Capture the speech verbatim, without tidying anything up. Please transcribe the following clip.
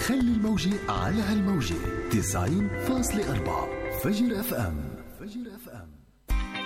خلي الموجة على هالموجة تسعين فاصلة أربعة فجر اف ام.